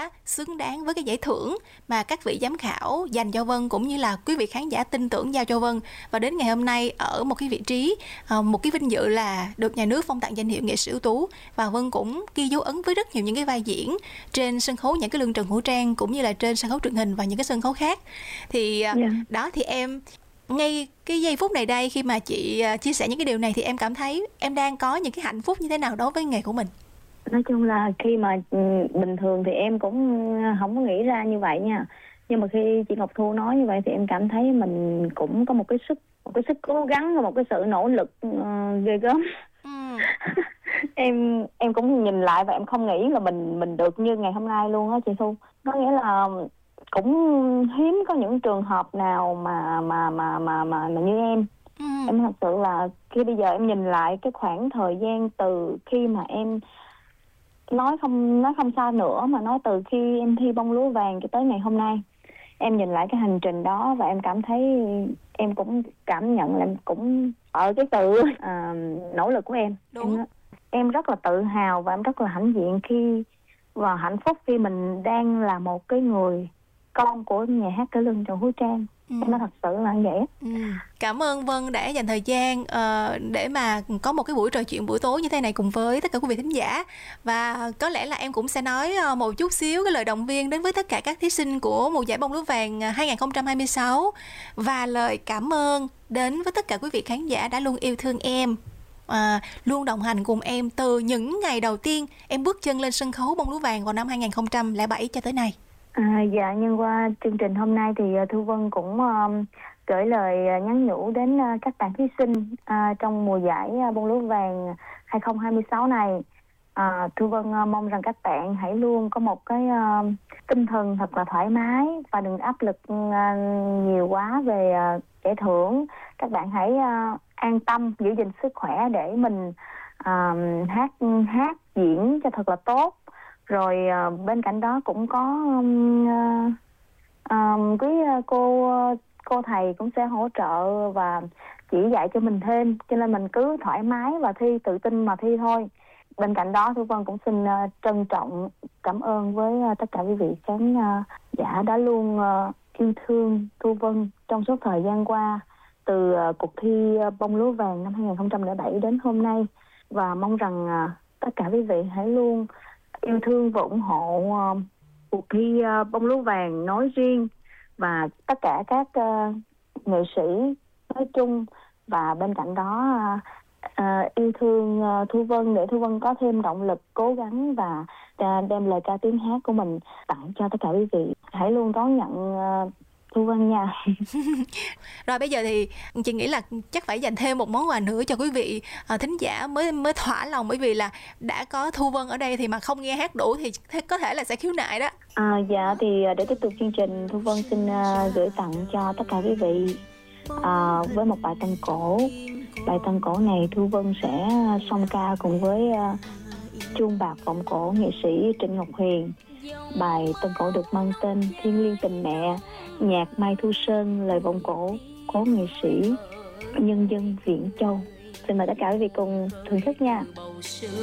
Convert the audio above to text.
đã xứng đáng với cái giải thưởng mà các vị giám khảo dành cho Vân, cũng như là quý vị khán giả tin tưởng giao cho Vân. Và đến ngày hôm nay ở một cái vị trí, một cái vinh dự là được nhà nước phong tặng danh hiệu nghệ sĩ ưu tú. Và Vân cũng ghi dấu ấn với rất nhiều những cái vai diễn trên sân khấu Nhã Cát Lương Trần Hữu Trang, cũng như là trên sân khấu truyền hình và những cái sân khấu khác. Thì đó, thì em ngay cái giây phút này đây, khi mà chị chia sẻ những cái điều này, thì em cảm thấy em đang có những cái hạnh phúc như thế nào đối với nghề của mình? Nói chung là khi mà bình thường thì em cũng không có nghĩ ra như vậy nha. Nhưng mà khi chị Ngọc Thu nói như vậy thì em cảm thấy mình cũng có một cái sức cố gắng và một cái sự nỗ lực ghê gớm. Em cũng nhìn lại và em không nghĩ là mình được như ngày hôm nay luôn á chị Thu. Có nghĩa là cũng hiếm có những trường hợp nào mà như em. Em thật sự là khi bây giờ em nhìn lại cái khoảng thời gian từ khi mà em nói không xa nữa, mà nói từ khi em thi bông lúa vàng cho tới ngày hôm nay, em nhìn lại cái hành trình đó và em cảm thấy, em cũng cảm nhận là em cũng ở cái sự nỗ lực của em. Em rất là tự hào và em rất là hãnh diện khi và hạnh phúc khi mình đang là một cái người con của nhà hát cải lương Trần Hữu Trang. Em nói thật sự là như vậy. Cảm ơn Vân đã dành thời gian để mà có một cái buổi trò chuyện buổi tối như thế này cùng với tất cả quý vị thính giả. Và có lẽ là em cũng sẽ nói một chút xíu cái lời động viên đến với tất cả các thí sinh của mùa giải bông lúa vàng 2026, và lời cảm ơn đến với tất cả quý vị khán giả đã luôn yêu thương em, luôn đồng hành cùng em từ những ngày đầu tiên em bước chân lên sân khấu bông lúa vàng vào năm 2007 cho tới nay. Dạ, nhân qua chương trình hôm nay thì Thu Vân cũng gửi lời nhắn nhủ đến các bạn thí sinh trong mùa giải bông lúa vàng 2026 này. Thu Vân mong rằng các bạn hãy luôn có một cái tinh thần thật là thoải mái và đừng áp lực nhiều quá về giải thưởng. Các bạn hãy an tâm giữ gìn sức khỏe để mình hát diễn cho thật là tốt. Rồi bên cạnh đó cũng có quý cô thầy cũng sẽ hỗ trợ và chỉ dạy cho mình thêm, cho nên mình cứ thoải mái và thi, tự tin mà thi thôi. Bên cạnh đó Thu Vân cũng xin trân trọng cảm ơn với tất cả quý vị khán giả đã luôn yêu thương Thu Vân trong suốt thời gian qua, từ cuộc thi bông lúa vàng năm 2007 đến hôm nay, và mong rằng tất cả quý vị hãy luôn yêu thương và ủng hộ cuộc thi bông lúa vàng nói riêng và tất cả các nghệ sĩ nói chung. Và bên cạnh đó yêu thương Thu Vân để Thu Vân có thêm động lực cố gắng và đem lời ca tiếng hát của mình tặng cho tất cả quý vị. Hãy luôn đón nhận Thu Vân nha. Rồi bây giờ thì chị nghĩ là chắc phải dành thêm một món quà nữa cho quý vị thính giả mới thỏa lòng, bởi vì là đã có Thu Vân ở đây thì mà không nghe hát đủ thì có thể là sẽ khiếu nại đó. Dạ, thì để tiếp tục chương trình, Thu Vân xin gửi tặng cho tất cả quý vị với một bài tân cổ. Bài tân cổ này Thu Vân sẽ song ca cùng với chuông bạc vọng cổ nghệ sĩ Trịnh Ngọc Huyền. Bài tân cổ được mang tên Thiêng Liêng Tình Mẹ, nhạc Mai Thu Sơn, lời vọng cổ cố nghệ sĩ Nhân Dân Viễn Châu. Xin mời tất cả quý vị cùng thưởng thức nha.